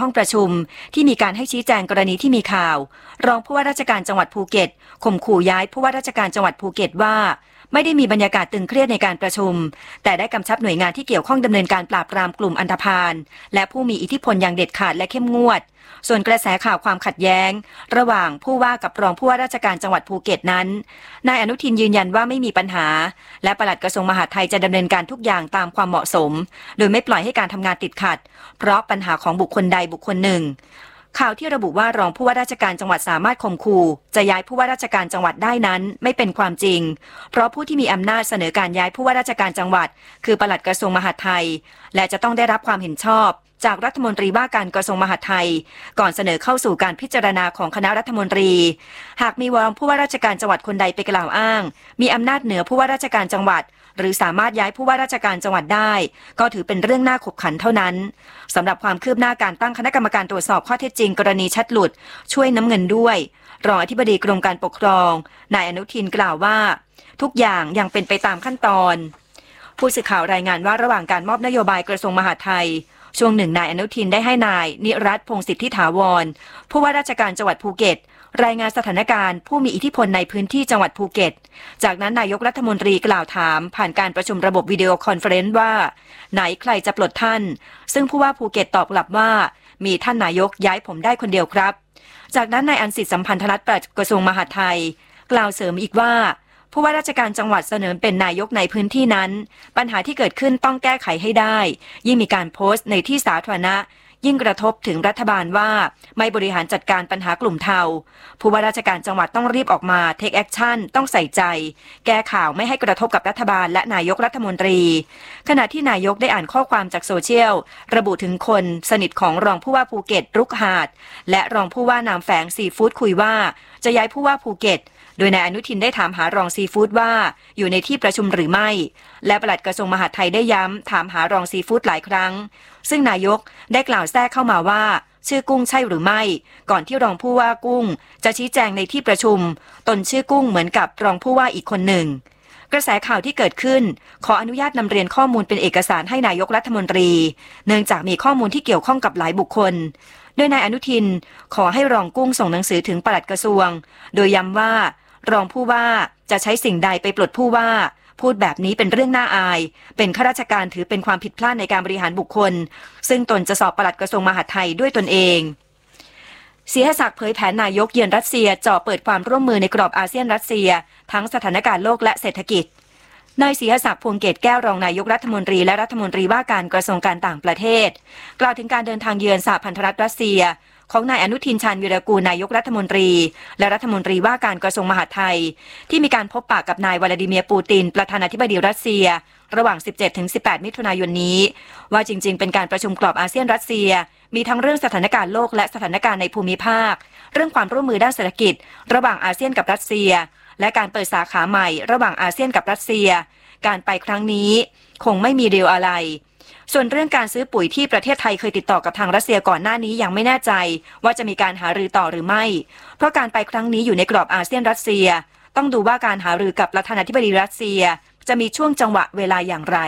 ห้องประชุมที่มีการให้ชี้แจงกรณีที่มีข่าวรองผู้ว่าราชการจังหวัดภูเก็ตข่มขู่ย้ายผู้ว่าราชการจังหวัดภูเก็ตว่าไม่ได้มีบรรยากาศตึงเครียดในการประชุมแต่ได้กำชับหน่วยงานที่เกี่ยวข้องดำเนินการปราบปรามกลุ่มอันธพาลและผู้มีอิทธิพลอย่างเด็ดขาดและเข้มงวดส่วนกระแสข่าวความขัดแย้งระหว่างผู้ว่ากับรองผู้ว่าราชการจังหวัดภูเก็ตนั้นนายอนุทินยืนยันว่าไม่มีปัญหาและปลัดกระทรวงมหาดไทยจะดำเนินการทุกอย่างตามความเหมาะสมโดยไม่ปล่อยให้การทำงานติดขัดเพราะปัญหาของบุคคลใดบุคคลหนึ่งข่าวที่ระบุว่ารองผู้ว่าราชการจังหวัดสามารถข่มขู่จะย้ายผู้ว่าราชการจังหวัดได้นั้นไม่เป็นความจริงเพราะผู้ที่มีอำนาจเสนอการย้ายผู้ว่าราชการจังหวัดคือปลัดกระทรวงมหาดไทยและจะต้องได้รับความเห็นชอบจากรัฐมนตรีว่าการกระทรวงมหาดไทยก่อนเสนอเข้าสู่การพิจารณาของคณะรัฐมนตรีหากมีรองผู้ว่าราชการจังหวัดคนใดไปกล่าวอ้างมีอำนาจเหนือผู้ว่าราชการจังหวัดหรือสามารถย้ายผู้ว่าราชการจังหวัดได้ก็ถือเป็นเรื่องน่าขบขันเท่านั้นสำหรับความคืบหน้าการตั้งคณะกรรมการตรวจสอบข้อเท็จจริงกรณีแชทหลุดช่วยน้ำเงินด้วยรองอธิบดีกรมการปกครองนายอนุทินกล่าวว่าทุกอย่างยังเป็นไปตามขั้นตอนผู้สื่อข่าวรายงานว่าระหว่างการมอบนโยบายกระทรวงมหาดไทยช่วงหนึ่งนายอนุทินได้ให้นายนิรัตน์พงษ์สิทธิถาวรผู้ว่าราชการจังหวัดภูเก็ตรายงานสถานการณ์ผู้มีอิทธิพลในพื้นที่จังหวัดภูเก็ตจากนั้นนายกรัฐมนตรีกล่าวถามผ่านการประชุมระบบวิดีโอคอนเฟอเรนซ์ว่าไหนใครจะปลดท่านซึ่งผู้ว่าภูเก็ตตอบกลับว่ามีท่านนายกย้ายผมได้คนเดียวครับจากนั้นนายอันสิทธิสัมพันธรัตน์ปลัดกระทรวงมหาดไทยกล่าวเสริมอีกว่าผู้ว่าราชการจังหวัดเสนอเป็นนายกในพื้นที่นั้นปัญหาที่เกิดขึ้นต้องแก้ไขให้ได้ยิ่งมีการโพสต์ในที่สาธารณะยิ่งกระทบถึงรัฐบาลว่าไม่บริหารจัดการปัญหากลุ่มเทาผู้ว่าราชการจังหวัดต้องรีบออกมาเทคแอคชั่นต้องใส่ใจแก้ข่าวไม่ให้กระทบกับรัฐบาลและนายกรัฐมนตรีขณะที่นายกได้อ่านข้อความจากโซเชียลระบุถึงคนสนิทของรองผู้ว่าภูเก็ตรุกหาดและรองผู้ว่านามแฝงซีฟู้ดคุยว่าจะย้ายผู้ว่าภูเก็ตโดยนายอนุทินได้ถามหารองซีฟู้ดว่าอยู่ในที่ประชุมหรือไม่และปลัดกระทรวงมหาดไทยได้ย้ำถามหารองซีฟู้ดหลายครั้งซึ่งนายกได้กล่าวแทรกเข้ามาว่าชื่อกุ้งใช่หรือไม่ก่อนที่รองผู้ว่ากุ้งจะชี้แจงในที่ประชุมตนชื่อกุ้งเหมือนกับรองผู้ว่าอีกคนหนึ่งกระแสข่าวที่เกิดขึ้นขออนุญาตนำเรียนข้อมูลเป็นเอกสารให้นายกรัฐมนตรีเนื่องจากมีข้อมูลที่เกี่ยวข้องกับหลายบุคคลโดยนายอนุทินขอให้รองกุ้งส่งหนังสือถึงปลัดกระทรวงโดยย้ำว่ารองผู้ว่าจะใช้สิ่งใดไปปลดผู้ว่าพูดแบบนี้เป็นเรื่องน่าอายเป็นข้าราชการถือเป็นความผิดพลาดในการบริหารบุคคลซึ่งตนจะสอบปลัดกระทรวงมหาดไทยด้วยตนเองศรีหศักดิ์เผยแผนนายกเยือนรัสเซียจ่อเปิดความร่วมมือในกรอบอาเซียนรัสเซียทั้งสถานการณ์โลกและเศรษฐกิจนายศรีหศักดิ์พวงเกตแก้วรองนายกรัฐมนตรีและรัฐมนตรีว่าการกระทรวงการต่างประเทศกล่าวถึงการเดินทางเยือนสหพันธรัฐรัสเซียของนายอนุทินชาญวีรกูลนายกรัฐมนตรีและรัฐมนตรีว่าการกระทรวงมหาดไทยที่มีการพบปะกับนายวลาดิเมียร์ปูตินประธานาธิบดีรัสเซียระหว่าง 17-18 มิถุนายนนี้ว่าจริงๆเป็นการประชุมกรอบอาเซียนรัสเซียมีทั้งเรื่องสถานการณ์โลกและสถานการณ์ในภูมิภาคเรื่องความร่วมมือด้านเศรษฐกิจระหว่างอาเซียนกับรัสเซียและการเปิดสาขาใหม่ระหว่างอาเซียนกับรัสเซียการไปครั้งนี้คงไม่มีดีลอะไรส่วนเรื่องการซื้อปุ๋ยที่ประเทศไทยเคยติดต่อกับทางรัสเซียก่อนหน้านี้ยังไม่แน่ใจว่าจะมีการหารือต่อหรือไม่เพราะการไปครั้งนี้อยู่ในกรอบอาเซียนรัสเซียต้องดูว่าการหารือกับประธานาธิบดีรัสเซียจะมีช่วงจังหวะเวลาอย่างไร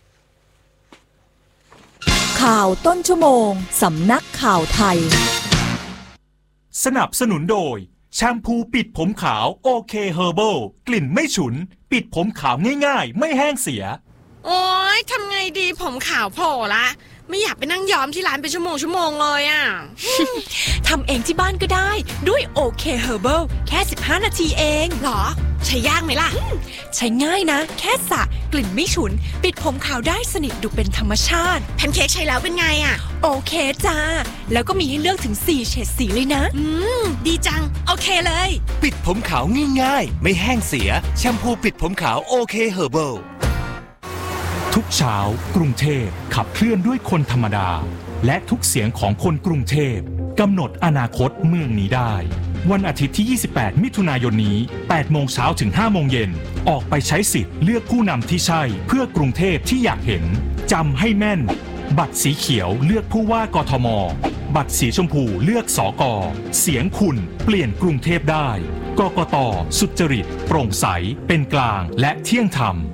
ข่าวต้นชั่วโมงสำนักข่าวไทยสนับสนุนโดยแชมพูปิดผมขาวโอเคเฮอร์เบิลกลิ่นไม่ฉุนปิดผมขาวง่ายๆไม่แห้งเสียโอ๊ยทำไงดีผมขาวโผล่ละไม่อยากไปนั่งย้อมที่ร้านเป็นชั่วโมงเลยอ่ะทำเองที่บ้านก็ได้ด้วยโอเคเฮอร์เบิลแค่15นาทีเองหรอใช้ยากไหมล่ะใช้ง่ายนะแค่สระกลิ่นไม่ฉุนปิดผมขาวได้สนิทดูเป็นธรรมชาติแพนเค้กใช้แล้วเป็นไงอ่ะโอเคจ้าแล้วก็มีให้เลือกถึง4เฉดสีเลยนะดีจังโอเคเลยปิดผมขาวง่ายๆไม่แห้งเสียแชมพูปิดผมขาวโอเคเฮอร์เบิลทุกเช้ากรุงเทพขับเคลื่อนด้วยคนธรรมดาและทุกเสียงของคนกรุงเทพกำหนดอนาคตเมืองนี้ได้วันอาทิตย์ที่28มิถุนายนนี้8โมงเช้าถึง5โมงเย็นออกไปใช้สิทธิ์เลือกผู้นำที่ใช่เพื่อกรุงเทพที่อยากเห็นจำให้แม่นบัตรสีเขียวเลือกผู้ว่ากทมบัตรสีชมพูเลือกสก.เสียงคุณเปลี่ยนกรุงเทพได้กกต.สุจริตโปร่งใสเป็นกลางและเที่ยงธรรม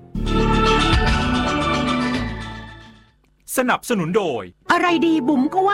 สนับสนุนโดยอะไรดีบุ๋มก็ว่า